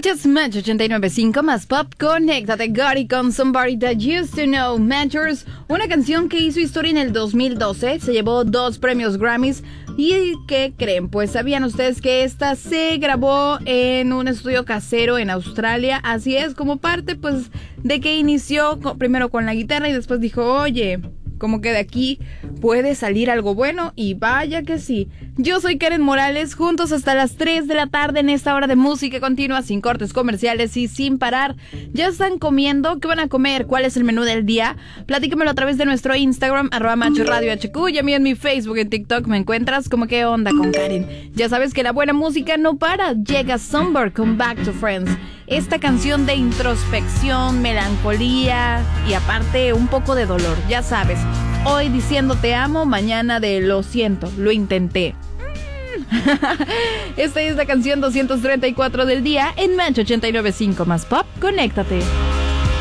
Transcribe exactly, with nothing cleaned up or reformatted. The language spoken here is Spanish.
Escuchas Match ochenta y nueve punto cinco más pop. Conéctate, Gotti con Somebody That Used to Know. Matchers, una canción que hizo historia en el dos mil doce, se llevó dos premios Grammys. ¿Y qué creen? Pues sabían ustedes que esta se grabó en un estudio casero en Australia. Así es, como parte pues de que inició con, primero con la guitarra y después dijo, oye, como que de aquí puede salir algo bueno, y vaya que sí. Yo soy Karen Morales, juntos hasta las tres de la tarde en esta hora de música continua, sin cortes comerciales y sin parar. ¿Ya están comiendo? ¿Qué van a comer? ¿Cuál es el menú del día? Platícamelo a través de nuestro Instagram, arroba macho radio hq, y a mí en mi Facebook, en TikTok me encuentras como qué onda con Karen. Ya sabes que la buena música no para. Llega Somber con Back to Friends. Esta canción de introspección, melancolía y aparte un poco de dolor, ya sabes. Hoy diciendo te amo, mañana de lo siento, lo intenté. Esta es la canción doscientos treinta y cuatro del día en Match ochenta y nueve punto cinco más pop. Conéctate.